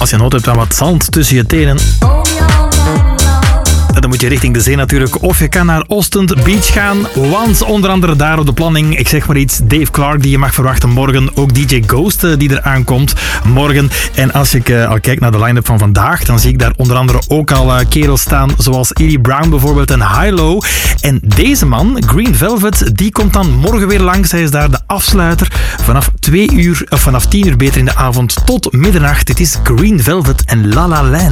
Als je nood hebt aan wat zand tussen je tenen, dan moet je richting de zee natuurlijk. Of je kan naar Ostend Beach gaan. Want onder andere daar op de planning, ik zeg maar iets, Dave Clark die je mag verwachten morgen. Ook DJ Ghost die er aankomt morgen. En als ik al kijk naar de line-up van vandaag, dan zie ik daar onder andere ook al kerels staan zoals Edie Brown bijvoorbeeld en Hilo. En deze man, Green Velvet, die komt dan morgen weer langs. Hij is daar de afsluiter vanaf 2 uur, of vanaf 10 uur beter in de avond tot middernacht. Dit is Green Velvet en La La Land.